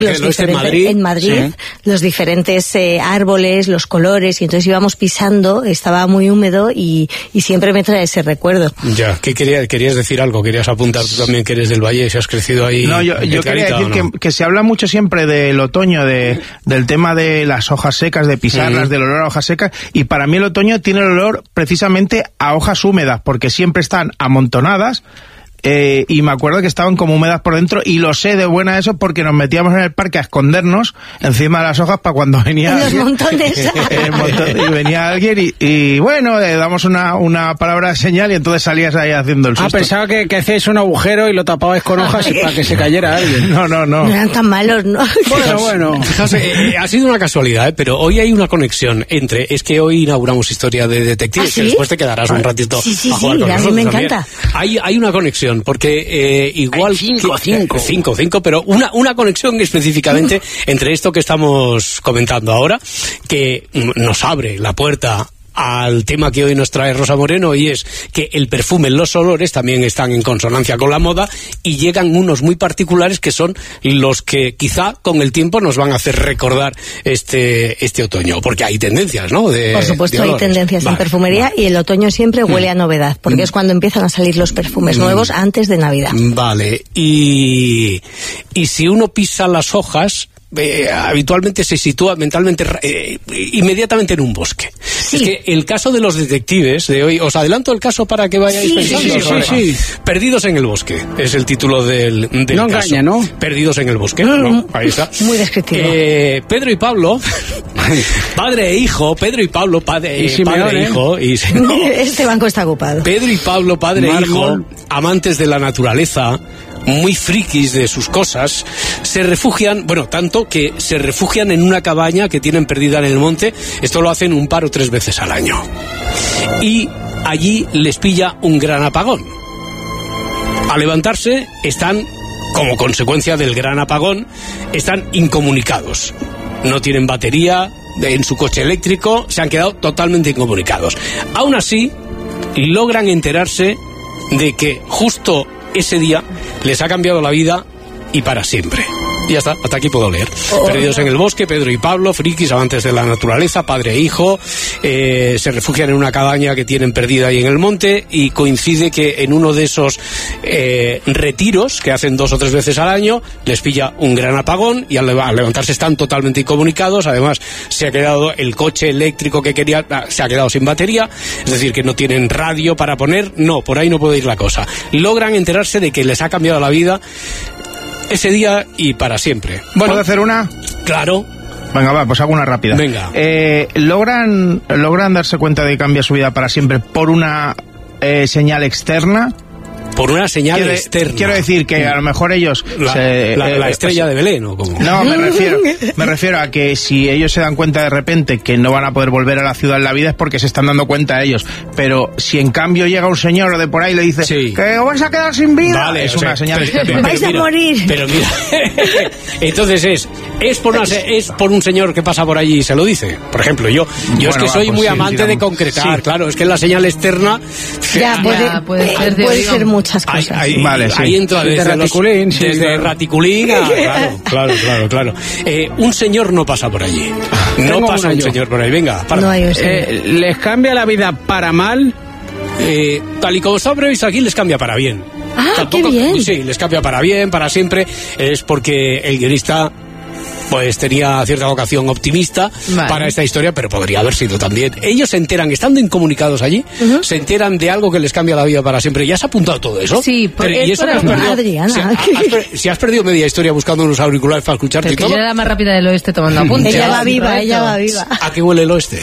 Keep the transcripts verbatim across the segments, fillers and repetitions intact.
Los ¿Lo este en Madrid? En Madrid, sí. Los diferentes eh, árboles, los colores, y entonces íbamos pisando, estaba muy húmedo y, y siempre me trae ese recuerdo. Ya, ¿qué quería, querías decir algo? ¿Querías apuntar tú también que eres del Valle y si has crecido ahí? No, yo, yo quería decir no? que, que se habla mucho siempre del otoño, de, del tema de las hojas secas, de pisarlas, uh-huh. del olor a hojas secas, y para mí el otoño tiene el olor precisamente a hojas húmedas, porque siempre están amontonadas. Eh, y me acuerdo que estaban como húmedas por dentro, y lo sé de buena eso porque nos metíamos en el parque a escondernos encima de las hojas para cuando venía los alguien, montones el montón, y venía alguien y, y bueno, le damos una, una palabra de señal y entonces salías ahí haciendo el susto. Ah, pensaba que, que hacíais un agujero y lo tapabais con hojas para que se cayera alguien. No, no, no. No eran tan malos, ¿no? Bueno, bueno. Fijaos, eh, ha sido una casualidad, ¿eh? Pero hoy hay una conexión entre, es que hoy inauguramos Historia de Detectives, ¿Ah, sí? que después te quedarás un ratito sí, sí, a jugar sí, con a nosotros mí me también. encanta. Hay, hay una conexión, porque eh, igual... Hay cinco, que, cinco. Eh, cinco, cinco, pero una, una conexión específicamente entre esto que estamos comentando ahora, que nos abre la puerta al tema que hoy nos trae Rosa Moreno, y es que el perfume, los olores también están en consonancia con la moda, y llegan unos muy particulares que son los que quizá con el tiempo nos van a hacer recordar este este otoño, porque hay tendencias, ¿no? De, Por supuesto, hay tendencias vale, en perfumería vale. Y el otoño siempre huele a novedad, porque mm. es cuando empiezan a salir los perfumes mm. nuevos antes de Navidad. Vale, y, y si uno pisa las hojas, Eh, habitualmente se sitúa mentalmente eh, inmediatamente en un bosque. Sí. Es que el caso de los detectives de hoy, os adelanto el caso para que vayáis sí, pensando. Sí, sí, sí, sí. Perdidos en el bosque es el título del, del no caso. Engaña, ¿no? Perdidos en el bosque, no, ahí está. Muy descriptivo. Eh, Pedro y Pablo, padre e hijo, Pedro y Pablo, padre, y eh, padre e hijo. Y, no. Este banco está ocupado. Pedro y Pablo, padre e hijo, Mármol. amantes de la naturaleza, muy frikis de sus cosas, se refugian, bueno, tanto que se refugian en una cabaña que tienen perdida en el monte. Esto lo hacen un par o tres veces al año. Y allí les pilla un gran apagón. Al levantarse, están, como consecuencia del gran apagón, están incomunicados. No tienen batería en su coche eléctrico, se han quedado totalmente incomunicados. Aún así, logran enterarse de que justo ese día les ha cambiado la vida y para siempre. Y ya está, hasta aquí puedo leer. Oh, Perdidos oh, oh. en el bosque, Pedro y Pablo, frikis, amantes de la naturaleza, padre e hijo, eh, se refugian en una cabaña que tienen perdida ahí en el monte, y coincide que en uno de esos eh, retiros que hacen dos o tres veces al año les pilla un gran apagón, y al, al levantarse están totalmente incomunicados. Además, se ha quedado el coche eléctrico que quería, se ha quedado sin batería, es decir, que no tienen radio para poner. No, por ahí no puede ir la cosa. Logran enterarse de que les ha cambiado la vida ese día y para siempre. Bueno, ¿puedo hacer una? Claro. Venga, va, pues hago una rápida. Venga. Eh, ¿logran, ¿Logran darse cuenta de que cambia su vida para siempre por una eh, señal externa? Por una señal quiero, externa. Quiero decir que a lo mejor ellos... La, se, la, eh, la estrella pues, de Belén, ¿o cómo? No, me refiero, me refiero a que si ellos se dan cuenta de repente que no van a poder volver a la ciudad en la vida, es porque se están dando cuenta ellos. Pero si en cambio llega un señor de por ahí y le dice sí. que os vais a quedar sin vida, vale, es o una sea, señal pero, externa. Vais a morir. Pero mira, entonces es es por, una, es por un señor que pasa por allí y se lo dice. Por ejemplo, yo yo bueno, es que soy va, pues muy sí, amante digamos, de concretar, sí. Claro, es que la señal externa... Ya, puede, ya, puede, ser, de, puede ser muchas cosas. Hay, hay, vale, sí. Ahí entra desde, desde Raticulín, los, sí, desde claro. Raticulín a, claro, claro, claro, claro. Eh, un señor no pasa por allí. No Tengo pasa un yo. señor por ahí. Venga, para. No hay un señor. Eh, ¿Les cambia la vida para mal? Eh, tal y como está previsto aquí, les cambia para bien. Ah, Tampoco, qué bien. Sí, les cambia para bien, para siempre. Es porque el guionista pues tenía cierta vocación optimista vale. para esta historia, pero podría haber sido también. Ellos se enteran, estando incomunicados allí, uh-huh. se enteran de algo que les cambia la vida para siempre. ¿Ya has apuntado todo eso? Sí, por, pero, ¿y eso por perdido, Adriana. Si, has, si has perdido media historia buscando unos auriculares para escucharte pero y todo... ella era más rápida del oeste tomando apuntes. Ella va viva, ella va viva. ¿A qué huele el oeste?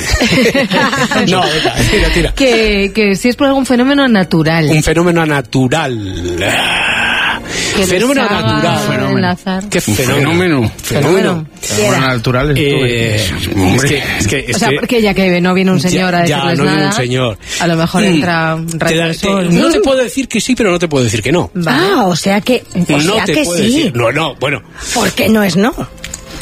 No, venga, tira, tira. Que, que si es por algún fenómeno natural. Un fenómeno natural... Que fenómeno natural. Fenómeno. ¿Qué fenómeno? Fenómeno. Fenómeno. Fenómeno natural. Eh, es que, es que, es o sea, que, porque ya que no viene un señor ya, a decirles ya, no nada, viene un señor. A lo mejor entra un rayo de sol. No te puedo decir que sí, pero no te puedo decir que no. Ah, o sea que, o no sea te que puedo sí. Decir, no, no, bueno. ¿Por qué no es no?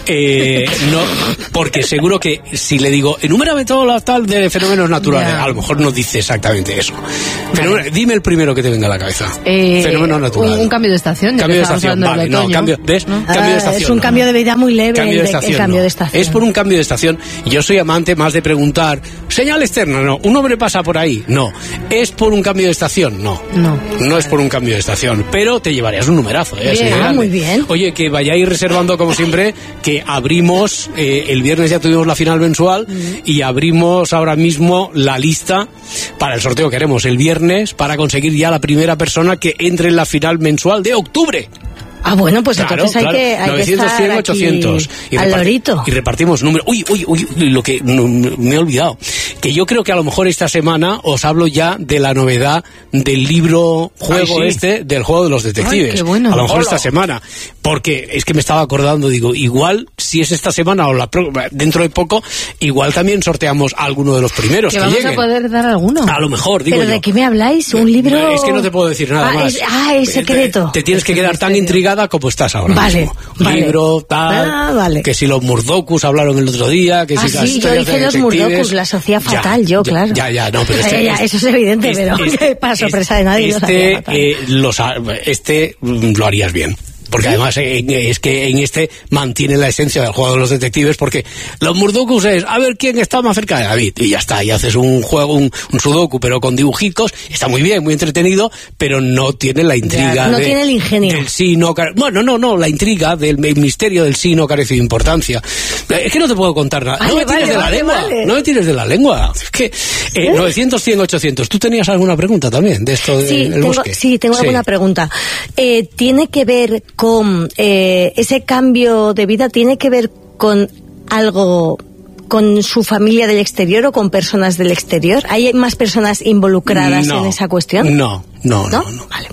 Eh, no, porque seguro que si le digo, enumérame todo lo tal de fenómenos naturales, Ya. a lo mejor no dice exactamente eso. Pero dime el primero que te venga a la cabeza. Eh, Fenómenos naturales. Un, un cambio de estación. ya Cambio que de estábamos estación, hablando del vale, no, otoño, cambio, ¿ves? ¿no? Cambio de Ah, estación. es un no. cambio de vida muy leve Cambio el, de de- estación, el cambio no. de estación. Es por un cambio de estación. Yo soy amante más de preguntar, señal externa, no. Un hombre pasa por ahí, no. ¿Es por un cambio de estación? No. No. No es por un cambio de estación, pero te llevarías un numerazo. ¿eh? Bien. Así de Ah, grande. muy bien. Oye, que vayáis reservando como siempre, que abrimos, eh, el viernes ya tuvimos la final mensual y abrimos ahora mismo la lista para el sorteo que haremos el viernes para conseguir ya la primera persona que entre en la final mensual de octubre. Ah, bueno, pues Claro, entonces hay claro. que, hay novecientos, que estar cien, aquí ochocientos. Y al reparti- lorito. Y repartimos números. Uy, uy, uy, uy, lo que no, me he olvidado. Que yo creo que a lo mejor esta semana os hablo ya de la novedad del libro juego Ay, sí. este, del juego de los detectives. Ay, qué bueno. A lo mejor Hola. esta semana. Porque es que me estaba acordando, digo, igual si es esta semana o la pro- dentro de poco, igual también sorteamos a alguno de los primeros Que que, vamos lleguen. a poder dar alguno. A lo mejor, digo ¿Pero yo. de qué me habláis? ¿Un libro? Es que no te puedo decir nada ah, más. Es, ah, es secreto. Te, te tienes que quedar tan intrigada como estás ahora Vale, mismo. vale. Libro, tal, Ah, vale. que si los Murdokus hablaron el otro día, que Ah, si las sí, yo historias hice de los detectives. Murdokus, la sociedad Ya, fatal, yo, ya, claro. Ya, ya, no, pero este... Ya, ya, eso es evidente, pero para sorpresa de nadie, lo sabía Este, fatal. eh, los ha- este mm, lo harías bien. Porque además eh, es que en este mantiene la esencia del juego de los detectives, porque los Murdokus es a ver quién está más cerca de David, y ya está, y haces un juego, un, un sudoku, pero con dibujicos, está muy bien, muy entretenido, pero no tiene la intriga. No de- tiene el ingenio. Del sí, no, care- bueno, no, no, la intriga del el misterio del sí no carece de importancia. Eh, Es que no te puedo contar nada. Vale, no me tires vale, de la vale, lengua, vale. no me tires de la lengua. Es que eh, novecientos, cien, ochocientos. ¿Tú tenías alguna pregunta también de esto Sí, del tengo, bosque? sí, tengo alguna pregunta. Eh, ¿Tiene que ver con eh, ese cambio de vida? ¿Tiene que ver con algo, con su familia del exterior o con personas del exterior? ¿Hay más personas involucradas No, en esa cuestión? No, no, no, ¿No? no. Vale.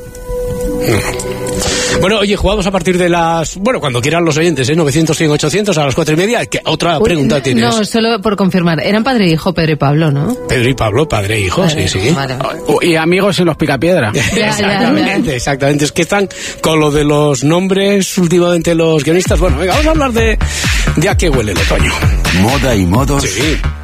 Bueno, oye, jugamos a partir de las... Bueno, cuando quieran los oyentes, ¿eh? novecientos, cien, ochocientos a las cuatro y media. ¿Qué otra Uy, pregunta tienes? No, solo por confirmar. Eran padre e hijo, Pedro y Pablo, ¿no? Pedro y Pablo, padre e hijo, Vale, sí, sí. vale, vale. Oh, Y amigos en los picapiedra. ya, ya. Exactamente, exactamente. Es que están con lo de los nombres últimamente los guionistas. Bueno, venga, vamos a hablar de, de a qué huele el otoño. Moda y modos Sí.